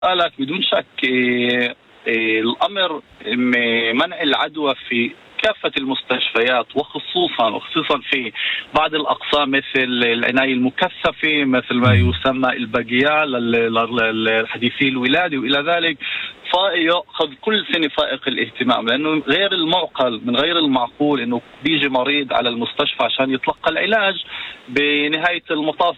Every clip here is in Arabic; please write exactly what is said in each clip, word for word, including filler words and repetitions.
لك بدون شك إيه إيه الأمر منع العدوى في كافة المستشفيات، وخصوصا وخصوصا في بعض الأقسام مثل العناية المكثفة، مثل ما يسمى الباقيال الحديثي الولادة وإلى ذلك، يأخذ كل سنة فائق الاهتمام، لأنه غير المعقل من غير المعقول أنه بيجي مريض على المستشفى عشان يتلقى العلاج، بنهاية المطاف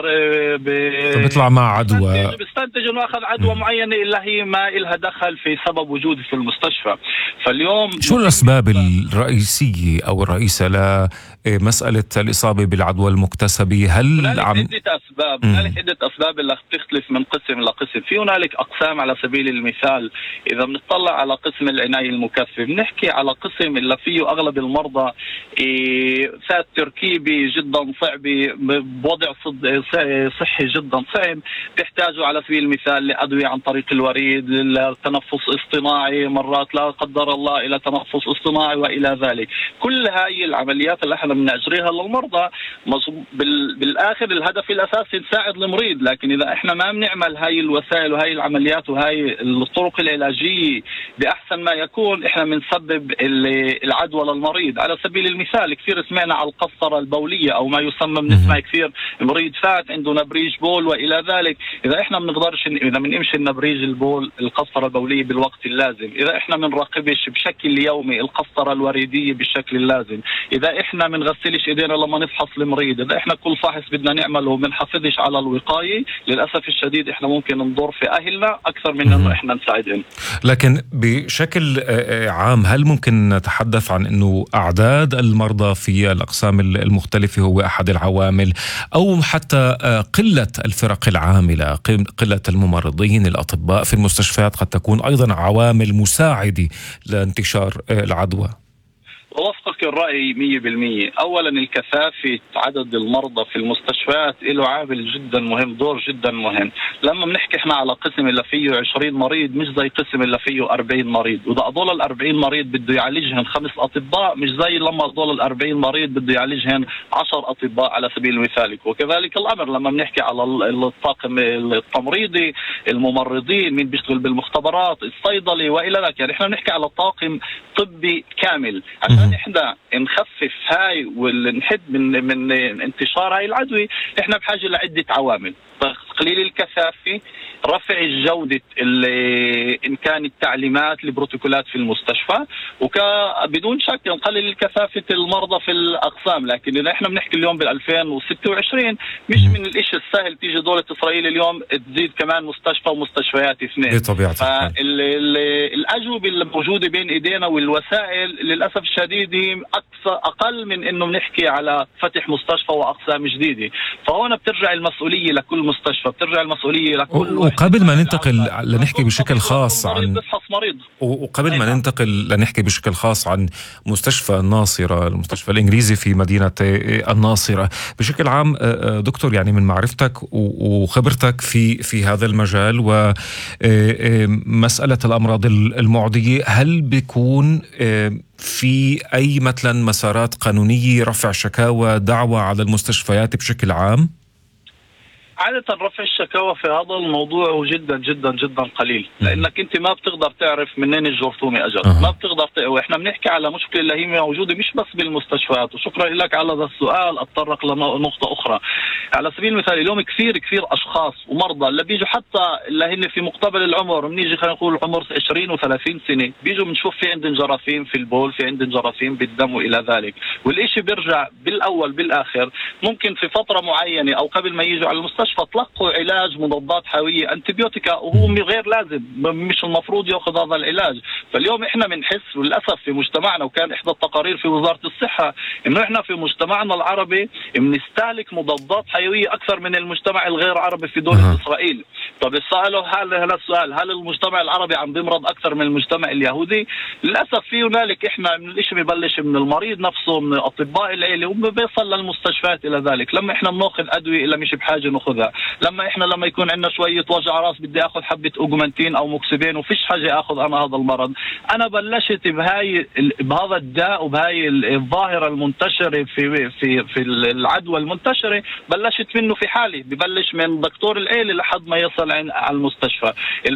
بيطلع مع عدوى، بيستنتج أنه أخذ عدوى معينة إلا هي ما إلها دخل في سبب وجوده في المستشفى. فاليوم شو الأسباب الرئيسية أو الرئيسة لمسألة الإصابة بالعدوى المكتسبة؟ هل هنالك عم... عدة أسباب هنالك عدة أسباب اللي تختلف من قسم لقسم. في هنالك أقسام، على سبيل المثال إذا بنطلع على قسم العناية المكثفة بنحكي على قسم اللي فيه أغلب المرضى ذات تركيبي جدا صعبة بوضع صحي جدا صعب، بيحتاجوا على سبيل المثال لأدوية عن طريق الوريد، لتنفس اصطناعي، مرات لا قدر الله إلى تنفس اصطناعي وإلى ذلك. كل هاي العمليات اللي احنا بنجريها للمرضى بالآخر الهدف الأساسي نساعد المريض، لكن إذا احنا ما بنعمل هاي الوسائل وهاي العمليات وهاي الطرق العلاجية بأحسن ما يكون، احنا بنسبب العدوى للمريض. على سبيل المثال كثير سمعنا على القسطرة البولية أو ما يسمى، بنسمع كثير مريض فات عنده نبريج بول وإلى ذلك. إذا احنا بنقدرش إذا بنمشي النبريج البول القسطرة البولية بالوقت اللازم، إذا احنا بنراقبش بشكل يومي القسطرة الوريدية بالشكل اللازم، إذا احنا بنغسلش ايدينا لما نفحص المريض، إذا احنا كل فحص بدنا نعمله وبنحافظش على الوقاية، للأسف الشديد احنا ممكن نضر في أهلنا أكثر من إنه احنا نساعدهم. لكن بشكل عام هل ممكن نتحدث عن إنه أعداد المرضى في الأقسام المختلفة هو أحد العوامل، أو حتى قلة الفرق العاملة، قلة الممرضين الأطباء في المستشفيات قد تكون أيضا عوامل مساعدة لانتشار العدوى؟ ووفقك الرأي مية بالمية. أولا الكثافة عدد المرضى في المستشفيات له عامل جدا مهم، دور جدا مهم. لما بنحكي احنا على قسم اللي فيه عشرين مريض مش زي قسم اللي فيه أربعين مريض، وده هذول الأربعين مريض بده يعالجهم خمس أطباء، مش زي لما هذول الأربعين مريض بده يعالجهم عشر أطباء على سبيل المثال. وكذلك الأمر لما بنحكي على الطاقم التمريضي، الممرضين، مين بيشتغل بالمختبرات، الصيدلي وإلى ذلك، يعني احنا بنحكي على طاقم طبي كامل. عشان احنا نخفف هاي ونحد من من انتشار هاي العدوى، احنا بحاجه لعده عوامل: تقليل الكثافه، رفع الجودة إن كان التعليمات البروتوكولات في المستشفى، وبدون شك نقلل الكثافة المرضى في الأقسام. لكن إذا إحنا بنحكي اليوم بالألفين وستة وعشرين مش من الإشي السهل تيجي دولة إسرائيل اليوم تزيد كمان مستشفى ومستشفيات اثنين بطبيعة الحال. فالأجوبة اللي موجودة بين إيدينا والوسائل للأسف الشديد أكثر أقل من إنه بنحكي على فتح مستشفى وأقسام جديدة. فهنا بترجع المسؤولية لكل مستشفى، بترجع المسؤولية لكل. وقبل ما ننتقل لنحكي بشكل خاص عن مريض. وقبل ما ننتقل لنحكي بشكل خاص عن مستشفى الناصرة، المستشفى الإنجليزي في مدينة الناصرة بشكل عام، دكتور، يعني من معرفتك وخبرتك في في هذا المجال ومسألة الأمراض المعدية، هل بيكون في أي مثلا مسارات قانونية رفع شكاوى دعوة على المستشفيات بشكل عام؟ عادة رفع الشكاوى في هذا الموضوع جدا جدا جدا قليل، لأنك أنت ما بتقدر تعرف منين الجرثومة أجت، أه. ما بتقدر ت... وإحنا بنحكي على مشكلة اللي هي موجودة مش بس بالمستشفيات. وشكرا لك على هذا السؤال، أتطرق لنقطة أخرى. على سبيل المثال اليوم كثير كثير أشخاص ومرضى اللي بيجوا حتى اللي هن في مقتبل العمر، بنيجي خلينا نقول عمر عشرين وثلاثين سنة، بيجوا بنشوف في عندهم جراثيم في البول، في عندهم جراثيم بالدم وإلى ذلك. والإشي بيرجع بالأول بالآخر ممكن في فترة معينة أو قبل ما يجوا على المستشفى تلقوا علاج مضادات حيوية أنتيبيوتيكا، وهو غير لازم، مش المفروض يأخذ هذا العلاج. فاليوم إحنا بنحس للأسف في مجتمعنا، وكان إحدى التقارير في وزارة الصحة إنه إحنا في مجتمعنا العربي بنستهلك مضادات حيوية أكثر من المجتمع الغير عربي في دولة أه. إسرائيل. طب السؤال هل هذا السؤال هل المجتمع العربي عم بيمرض أكثر من المجتمع اليهودي؟ للأسف في هنالك إحنا من الإشي ببلش من المريض نفسه، من أطباء العيلة، وبيصل للمستشفيات إلى ذلك. لما إحنا بنأخذ أدوية إلا مش بحاجة نأخذ اخذها. لما احنا لما يكون عندنا شويه وجع راس بدي اخذ حبه اوجمانتين او موكسبين وفيش حاجه اخذ انا هذا المرض. انا بلشت بهاي بهذا الداء وبهاي الظاهره المنتشره في في في العدوى المنتشره، بلشت منه في حالي، ببلش من دكتور العيله لحد ما يصل على المستشفى.